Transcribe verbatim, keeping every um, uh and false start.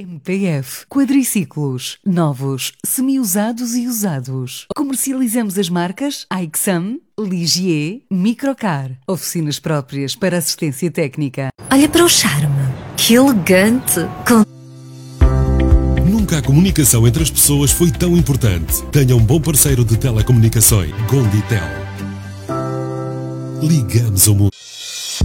M P F, quadriciclos, novos, semi-usados e usados. Comercializamos as marcas Aixam, Ligier, Microcar. Oficinas próprias para assistência técnica. Olha para o charme, que elegante, com... Nunca a comunicação entre as pessoas foi tão importante. Tenha um bom parceiro de telecomunicações, Gonditel. Ligamos ao mundo.